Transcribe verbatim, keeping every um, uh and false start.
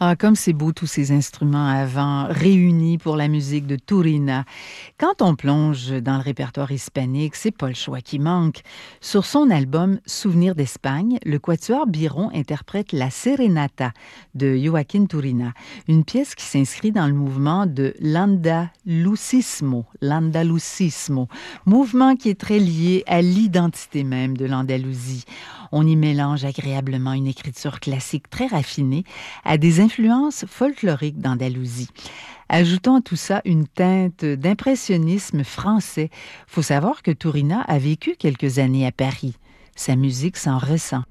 Ah, comme c'est beau tous ces instruments à vent réunis pour la musique de Turina. Quand on plonge dans le répertoire hispanique, c'est pas le choix qui manque. Sur son album Souvenirs d'Espagne, le quatuor Biron interprète la Serenata de Joaquín Turina, une pièce qui s'inscrit dans le mouvement de l'Andalucismo, l'Andalucismo, mouvement qui est très lié à l'identité même de l'Andalousie. On y mélange agréablement une écriture classique très raffinée à des influences folkloriques d'Andalousie. Ajoutons à tout ça une teinte d'impressionnisme français. Faut savoir que Turina a vécu quelques années à Paris. Sa musique s'en ressent.